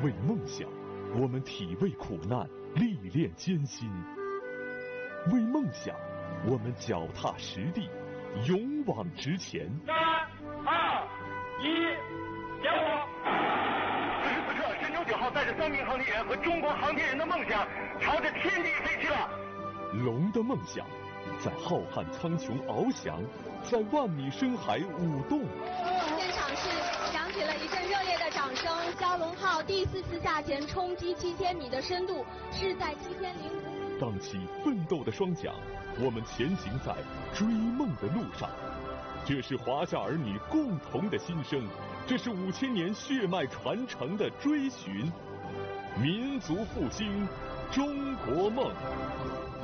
为梦想，我们体味苦难，历练艰辛；为梦想，我们脚踏实地，勇往直前。 3、2、1，点火！ 此时此刻，神舟9号带着3名航天员和中国航天人的梦想，朝着天地飞去了。 龙的梦想，在浩瀚苍穹翱翔，在万米深海舞动。 现场是响起了一阵热烈的掌声。蛟龙号第4次下潜冲击7000米的深度，是在7005米。 荡起奋斗的双桨，我们前行在追梦的路上。这是华夏儿女共同的心声，这是5000年血脉传承的追寻。民族复兴，中国梦。